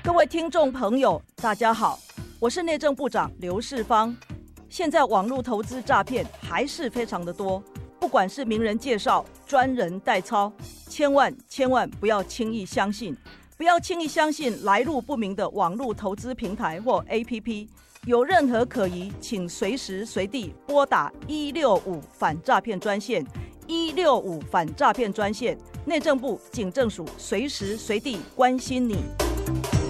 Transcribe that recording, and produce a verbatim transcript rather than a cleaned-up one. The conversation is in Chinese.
各位听众朋友，大家好，我是内政部长刘世芳。现在网络投资诈骗还是非常的多，不管是名人介绍、专人代操，千万千万不要轻易相信，不要轻易相信来路不明的网络投资平台或 A P P。有任何可疑，请随时随地拨打一六五反诈骗专线，一六五反诈骗专线，内政部警政署随时随地关心你。